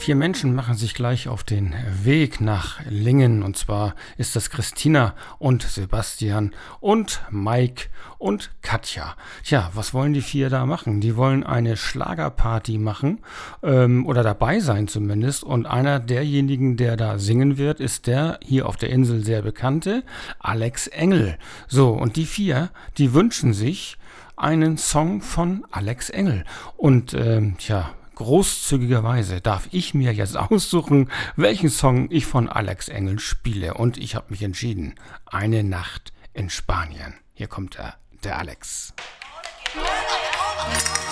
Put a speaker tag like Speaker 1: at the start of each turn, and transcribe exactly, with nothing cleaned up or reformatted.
Speaker 1: Vier Menschen machen sich gleich auf den Weg nach Lingen. Und zwar ist das Christina und Sebastian und Mike und Katja. Tja, was wollen die vier da machen? Die wollen eine Schlagerparty machen ähm, oder dabei sein zumindest. Und einer derjenigen, der da singen wird, ist der hier auf der Insel sehr bekannte Alex Engel. So, und die vier, die wünschen sich einen Song von Alex Engel. Und ähm, tja, großzügigerweise darf ich mir jetzt aussuchen, welchen Song ich von Alex Engel spiele. Und ich habe mich entschieden. Eine Nacht in Spanien. Hier kommt er, der Alex.